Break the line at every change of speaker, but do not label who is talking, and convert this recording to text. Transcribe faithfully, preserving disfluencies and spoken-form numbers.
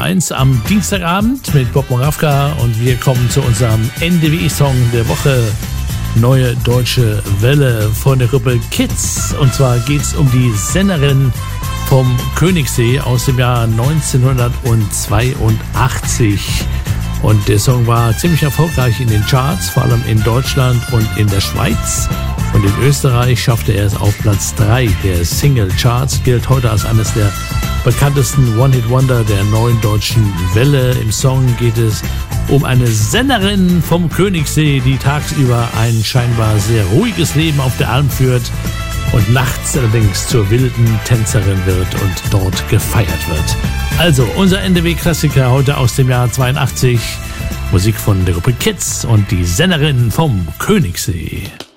eins am Dienstagabend mit Bob Moravka und wir kommen zu unserem N D W I-Song der Woche. Neue Deutsche Welle von der Gruppe Kids. Und zwar geht es um die Sängerin vom Königssee aus dem Jahr neunzehnhundertzweiundachtzig. Und der Song war ziemlich erfolgreich in den Charts, vor allem in Deutschland und in der Schweiz. Und in Österreich schaffte er es auf Platz drei der Single-Charts, gilt heute als eines der bekanntesten One-Hit-Wonder der neuen deutschen Welle. Im Song geht es um eine Sängerin vom Königssee, die tagsüber ein scheinbar sehr ruhiges Leben auf der Alm führt und nachts allerdings zur wilden Tänzerin wird und dort gefeiert wird. Also unser N D W-Klassiker heute aus dem Jahr zweiundachtzig, Musik von der Gruppe Kids und die Sängerin vom Königssee.